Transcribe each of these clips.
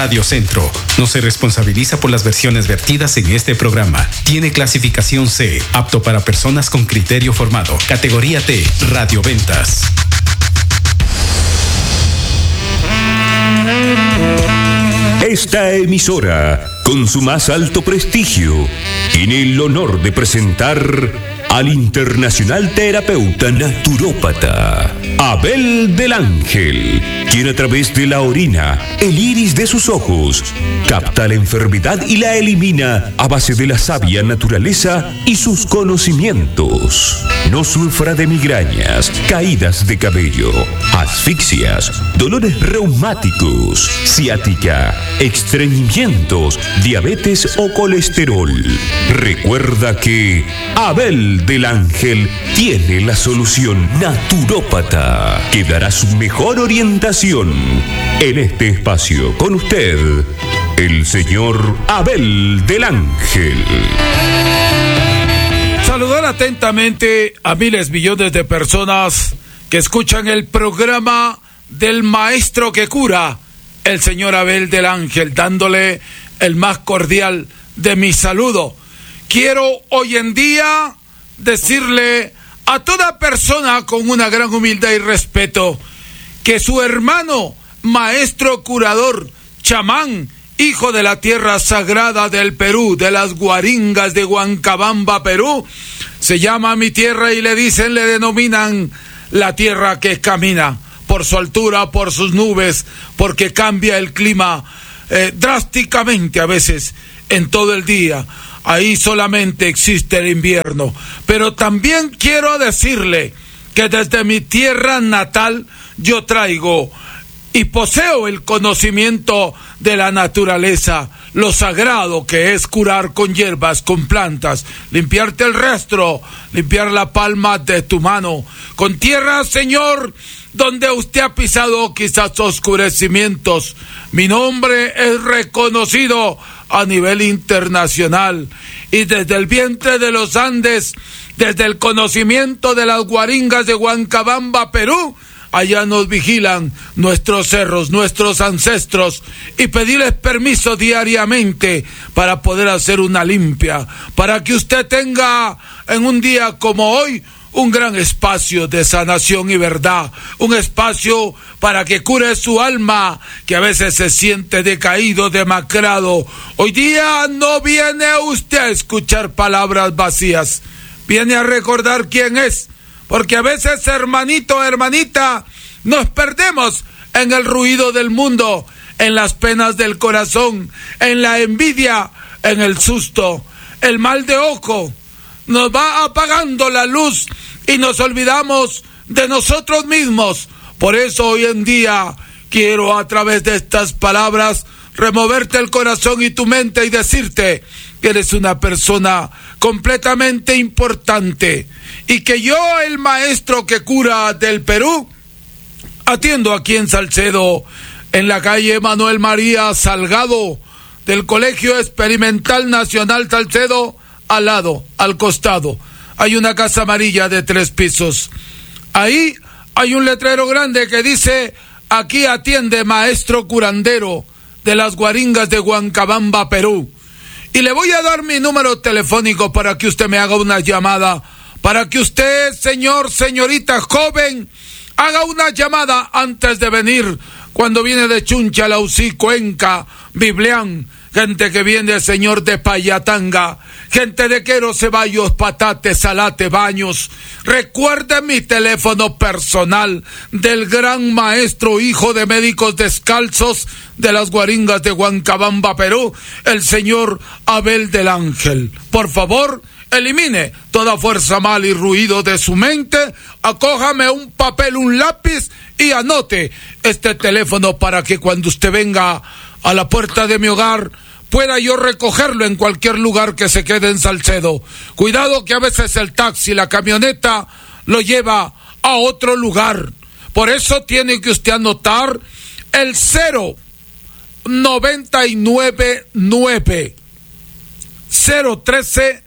Radio Centro no se responsabiliza por las versiones vertidas en este programa. Tiene clasificación C, apto para personas con criterio formado. Categoría T, radioventas. Esta emisora, con su más alto prestigio, tiene el honor de presentar al internacional terapeuta naturópata Abel del Ángel, quien a través de la orina, el iris de sus ojos, capta la enfermedad y la elimina a base de la sabia naturaleza y sus conocimientos. No sufra de migrañas, caídas de cabello, asfixias, dolores reumáticos, ciática, estreñimientos, diabetes o colesterol. Recuerda que Abel del Ángel tiene la solución naturópata que dará su mejor orientación en este espacio. Con usted, el señor Abel del Ángel. Saludar atentamente a miles, millones de personas que escuchan el programa del maestro que cura, el señor Abel del Ángel, dándole el más cordial de mi saludo. Quiero hoy en día decirle a toda persona con una gran humildad y respeto que su hermano, maestro curador, chamán, hijo de la tierra sagrada del Perú, de las Guaringas de Huancabamba, Perú, se llama mi tierra y le denominan la tierra que camina, por su altura, por sus nubes, porque cambia el clima drásticamente a veces en todo el día. Ahí solamente existe el invierno. Pero también quiero decirle que desde mi tierra natal yo traigo y poseo el conocimiento de la naturaleza, lo sagrado que es curar con hierbas, con plantas, limpiarte el rostro, limpiar la palma de tu mano, con tierra, Señor, donde usted ha pisado quizás oscurecimientos. Mi nombre es reconocido a nivel internacional y desde el vientre de los Andes, desde el conocimiento de las Guaringas de Huancabamba, Perú, allá nos vigilan nuestros cerros, nuestros ancestros, y pedirles permiso diariamente para poder hacer una limpia, para que usted tenga en un día como hoy un gran espacio de sanación y verdad, un espacio para que cure su alma, que a veces se siente decaído, demacrado. Hoy día no viene usted a escuchar palabras vacías, viene a recordar quién es, porque a veces, hermanito, hermanita, nos perdemos en el ruido del mundo, en las penas del corazón, en la envidia, en el susto, el mal de ojo. Nos va apagando la luz y nos olvidamos de nosotros mismos. Por eso hoy en día quiero, a través de estas palabras, removerte el corazón y tu mente y decirte que eres una persona completamente importante y que yo, el maestro que cura del Perú, atiendo aquí en Salcedo, en la calle Manuel María Salgado del Colegio Experimental Nacional Salcedo. Al lado, al costado, hay una casa amarilla de 3 pisos. Ahí hay un letrero grande que dice: aquí atiende maestro curandero de las Guaringas de Huancabamba, Perú. Y le voy a dar mi número telefónico para que usted me haga una llamada, para que usted, señor, señorita, joven, haga una llamada antes de venir, cuando viene de Chuncha, Lausí, Cuenca, Biblián, gente que viene, señor, de Payatanga, gente de Quero, Ceballos, Patate, Salate, Baños. Recuerde mi teléfono personal del gran maestro, hijo de médicos descalzos de las Guaringas de Huancabamba, Perú, el señor Abel del Ángel. Por favor, elimine toda fuerza mal y ruido de su mente, acójame un papel, un lápiz y anote este teléfono para que cuando usted venga a la puerta de mi hogar pueda yo recogerlo en cualquier lugar que se quede en Salcedo. Cuidado que a veces el taxi, la camioneta, lo lleva a otro lugar. Por eso tiene que usted anotar el 0999 013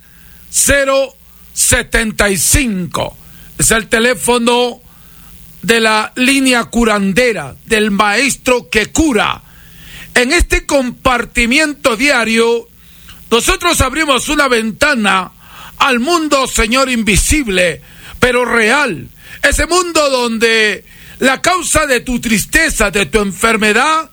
075. Es el teléfono de la línea curandera del maestro que cura. En este compartimiento diario, nosotros abrimos una ventana al mundo, Señor, invisible, pero real. Ese mundo donde la causa de tu tristeza, de tu enfermedad,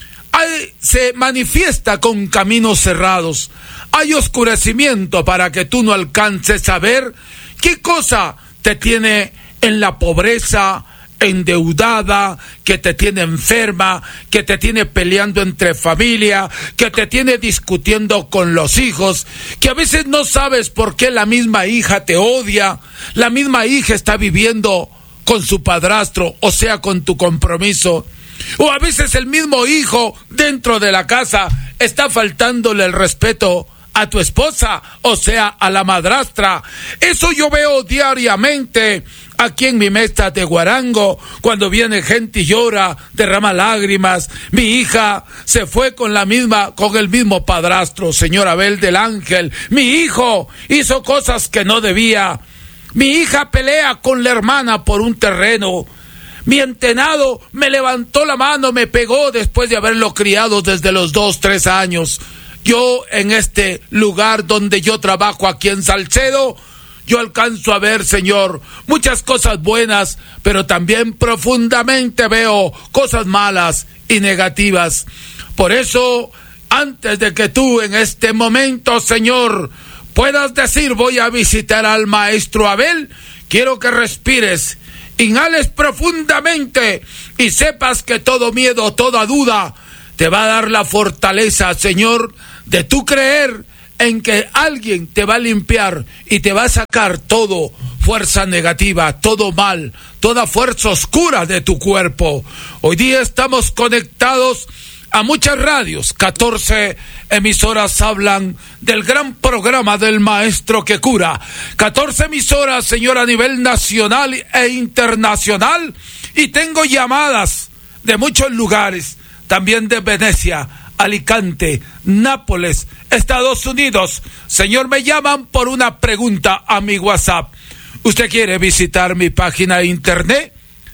se manifiesta con caminos cerrados. Hay oscurecimiento para que tú no alcances a ver qué cosa te tiene en la pobreza, endeudada, que te tiene enferma, que te tiene peleando entre familia, que te tiene discutiendo con los hijos, que a veces no sabes por qué la misma hija te odia, la misma hija está viviendo con su padrastro, o sea, con tu compromiso, o a veces el mismo hijo dentro de la casa está faltándole el respeto a tu esposa, o sea, a la madrastra. Eso yo veo diariamente aquí en mi mesa de Guarango, cuando viene gente y llora, derrama lágrimas. Mi hija se fue con el mismo padrastro, señor Abel del Ángel. Mi hijo hizo cosas que no debía. Mi hija pelea con la hermana por un terreno. Mi entenado me levantó la mano, me pegó después de haberlo criado desde los 2, 3 años. Yo en este lugar donde yo trabajo aquí en Salcedo, yo alcanzo a ver, Señor, muchas cosas buenas, pero también profundamente veo cosas malas y negativas. Por eso, antes de que tú en este momento, Señor, puedas decir voy a visitar al maestro Abel, quiero que respires, inhales profundamente y sepas que todo miedo, toda duda, te va a dar la fortaleza, Señor, de tú creer en que alguien te va a limpiar y te va a sacar todo fuerza negativa, todo mal, toda fuerza oscura de tu cuerpo. Hoy día estamos conectados a muchas radios, 14 emisoras hablan del gran programa del Maestro que Cura, 14 emisoras, Señor, a nivel nacional e internacional, y tengo llamadas de muchos lugares, también de Venecia, Alicante, Nápoles, Estados Unidos. Señor, me llaman por una pregunta a mi WhatsApp. ¿Usted quiere visitar mi página de internet?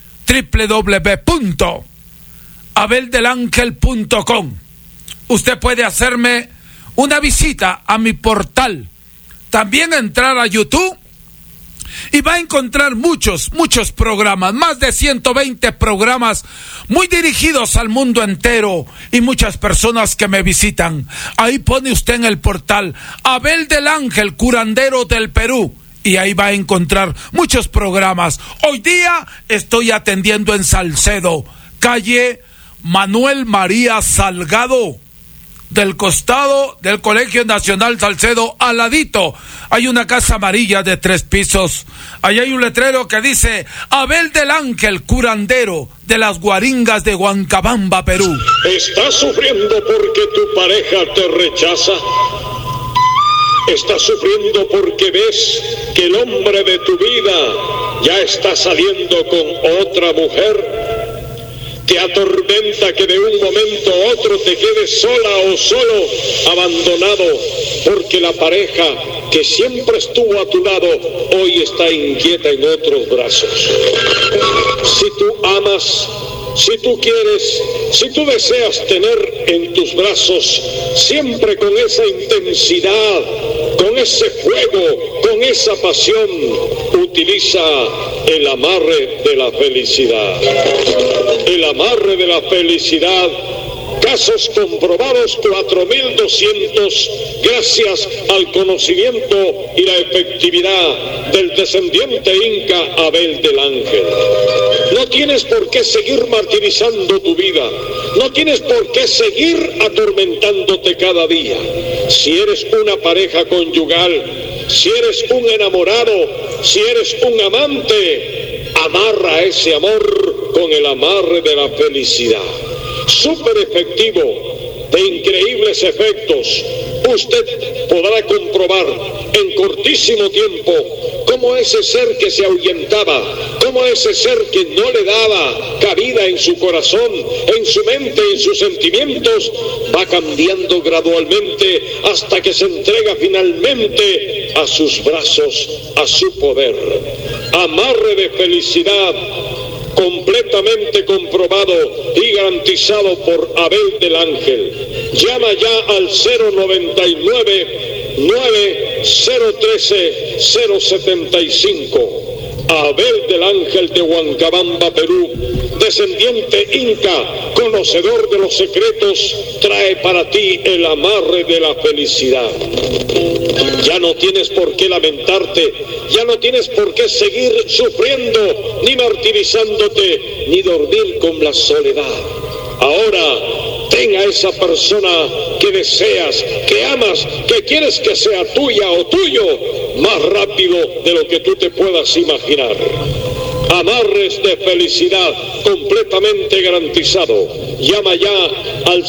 www.abeldelangel.com. Usted puede hacerme una visita a mi portal. También entrar a YouTube y va a encontrar muchos programas, más de 120 programas muy dirigidos al mundo entero y muchas personas que me visitan. Ahí pone usted en el portal Abel del Ángel, curandero del Perú, y ahí va a encontrar muchos programas. Hoy día estoy atendiendo en Salcedo, calle Manuel María Salgado, del costado del Colegio Nacional Salcedo, al ladito hay una casa amarilla de 3 pisos. Ahí hay un letrero que dice Abel del Ángel, curandero de las Guaringas de Huancabamba, Perú. ¿Estás sufriendo porque tu pareja te rechaza? ¿Estás sufriendo porque ves que el hombre de tu vida ya está saliendo con otra mujer? ¿Te atormenta que de un momento a otro te quedes sola o solo, abandonado, porque la pareja que siempre estuvo a tu lado hoy está inquieta en otros brazos? Si tú amas, si tú quieres, si tú deseas tener en tus brazos siempre con esa intensidad, con ese fuego, con esa pasión, utiliza el amarre de la felicidad. El amarre de la felicidad, casos comprobados 4.200 gracias al conocimiento y la efectividad del descendiente inca Abel del Ángel. No tienes por qué seguir martirizando tu vida, no tienes por qué seguir atormentándote cada día. Si eres una pareja conyugal, si eres un enamorado, si eres un amante, amarra ese amor con el amarre de la felicidad. Súper efectivo, de increíbles efectos. Usted podrá comprobar en cortísimo tiempo cómo ese ser que se ahuyentaba, cómo ese ser que no le daba cabida en su corazón, en su mente, en sus sentimientos, va cambiando gradualmente hasta que se entrega finalmente a sus brazos, a su poder. Amarre de felicidad completamente comprobado y garantizado por Abel del Ángel. Llama ya al 099-9013-075. Abel del Ángel de Huancabamba, Perú, descendiente inca, conocedor de los secretos, trae para ti el amarre de la felicidad. Ya no tienes por qué lamentarte, ya no tienes por qué seguir sufriendo, ni martirizándote, ni dormir con la soledad. Ahora, ten a esa persona que deseas, que amas, que quieres que sea tuya o tuyo, más rápido de lo que tú te puedas imaginar. Amarres de felicidad completamente garantizado. Llama ya al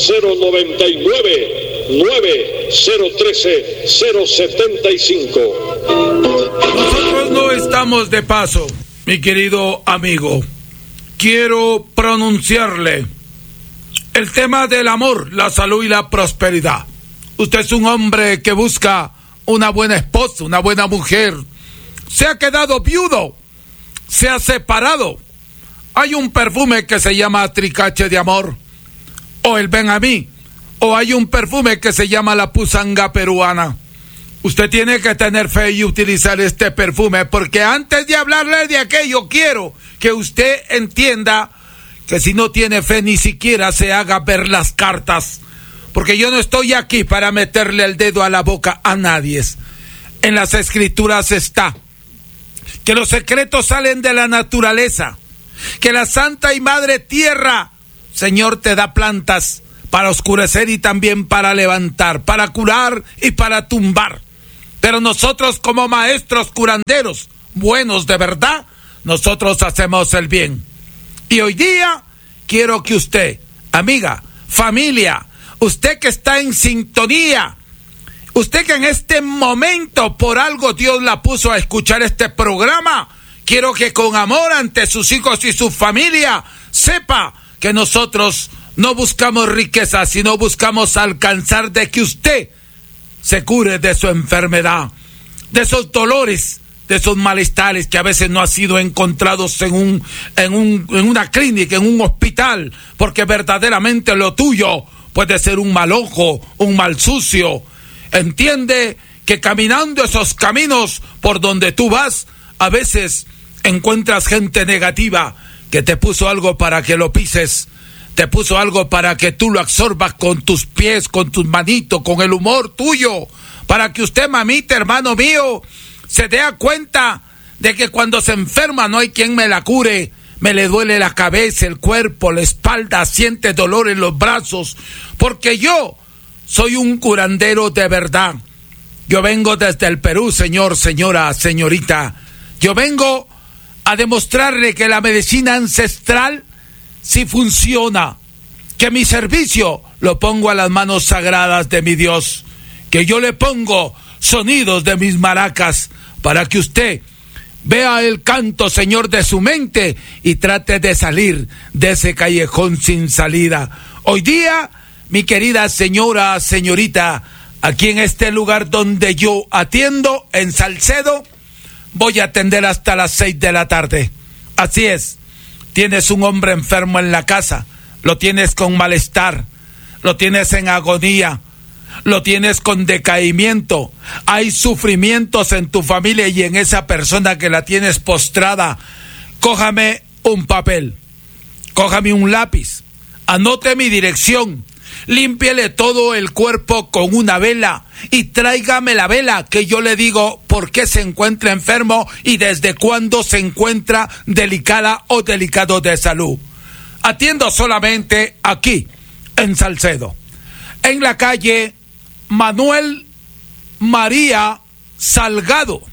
099-9013-075. Nosotros no estamos de paso, mi querido amigo. Quiero pronunciarle el tema del amor, la salud y la prosperidad. Usted es un hombre que busca una buena esposa, una buena mujer. Se ha quedado viudo, se ha separado. Hay un perfume que se llama Tricache de Amor, o el Ven a mí, o hay un perfume que se llama la Pusanga peruana. Usted tiene que tener fe y utilizar este perfume, porque antes de hablarle de aquello, quiero que usted entienda que si no tiene fe, ni siquiera se haga ver las cartas, porque yo no estoy aquí para meterle el dedo a la boca a nadie. En las escrituras está que los secretos salen de la naturaleza, que la Santa y Madre Tierra, Señor, te da plantas para oscurecer y también para levantar, para curar y para tumbar. Pero nosotros, como maestros curanderos buenos de verdad, nosotros hacemos el bien. Y hoy día quiero que usted, amiga, familia, usted que está en sintonía, usted que en este momento por algo Dios la puso a escuchar este programa, quiero que con amor ante sus hijos y su familia sepa que nosotros no buscamos riqueza, sino buscamos alcanzar de que usted se cure de su enfermedad, de esos dolores, de esos malestares que a veces no han sido encontrados en una clínica, en un hospital, porque verdaderamente lo tuyo puede ser un mal ojo, un mal sucio. Entiende que caminando esos caminos por donde tú vas, a veces encuentras gente negativa que te puso algo para que lo pises, te puso algo para que tú lo absorbas con tus pies, con tus manitos, con el humor tuyo, para que usted, mamita, hermano mío, se dé cuenta de que cuando se enferma no hay quien me la cure. Me le duele la cabeza, el cuerpo, la espalda, siente dolor en los brazos, porque yo soy un curandero de verdad. Yo vengo desde el Perú, señor, señora, señorita. Yo vengo a demostrarle que la medicina ancestral sí funciona, que mi servicio lo pongo a las manos sagradas de mi Dios, que yo le pongo sonidos de mis maracas para que usted vea el canto, Señor, de su mente y trate de salir de ese callejón sin salida. Hoy día, mi querida señora, señorita, aquí en este lugar donde yo atiendo, en Salcedo, voy a atender hasta las 6 de la tarde. Así es, tienes un hombre enfermo en la casa, lo tienes con malestar, lo tienes en agonía, lo tienes con decaimiento, hay sufrimientos en tu familia y en esa persona que la tienes postrada. Cójame un papel, cójame un lápiz, anote mi dirección, límpiele todo el cuerpo con una vela y tráigame la vela que yo le digo por qué se encuentra enfermo y desde cuándo se encuentra delicada o delicado de salud. Atiendo solamente aquí, en Salcedo, en la calle Manuel María Salgado,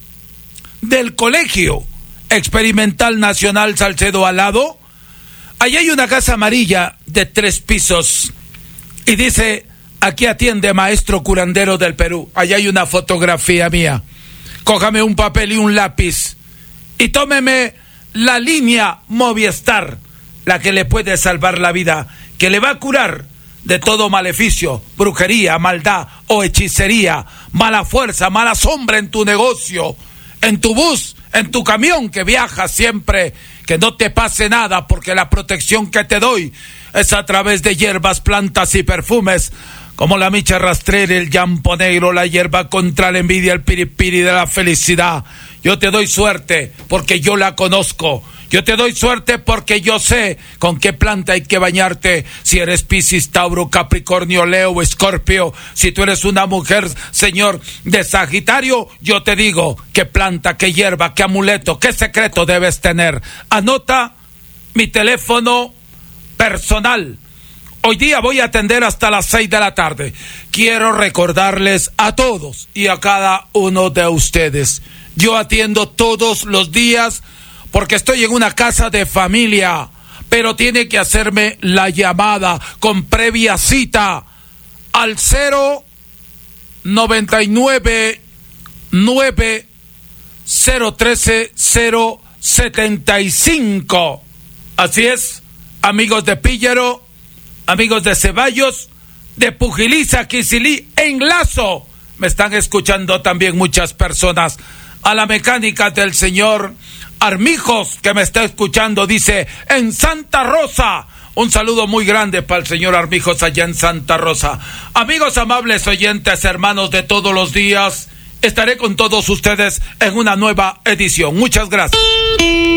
del Colegio Experimental Nacional Salcedo al lado. Allí hay una casa amarilla de 3 pisos y dice: aquí atiende maestro curandero del Perú. Allá hay una fotografía mía. Cójame un papel y un lápiz y tómeme la línea Movistar, la que le puede salvar la vida, que le va a curar de todo maleficio, brujería, maldad o hechicería, mala fuerza, mala sombra en tu negocio, en tu bus, en tu camión que viaja siempre, que no te pase nada, porque la protección que te doy es a través de hierbas, plantas y perfumes, como la micha rastrera, el llampo negro, la hierba contra la envidia, el piripiri de la felicidad. Yo te doy suerte porque yo la conozco. Yo te doy suerte porque yo sé con qué planta hay que bañarte. Si eres Piscis, Tauro, Capricornio, Leo o Escorpio. Si tú eres una mujer, señor, de Sagitario, yo te digo qué planta, qué hierba, qué amuleto, qué secreto debes tener. Anota mi teléfono personal. Hoy día voy a atender hasta las 6 de la tarde. Quiero recordarles a todos y a cada uno de ustedes. Yo atiendo todos los días porque estoy en una casa de familia, pero tiene que hacerme la llamada con previa cita al 099 9 013 075. Así es, amigos de Píllaro, amigos de Ceballos, de Pujiliza, Quisilí, en Lazo. Me están escuchando también muchas personas. A la mecánica del señor Armijos, que me está escuchando, dice, en Santa Rosa. Un saludo muy grande para el señor Armijos allá en Santa Rosa. Amigos amables oyentes, hermanos de todos los días, estaré con todos ustedes en una nueva edición. Muchas gracias.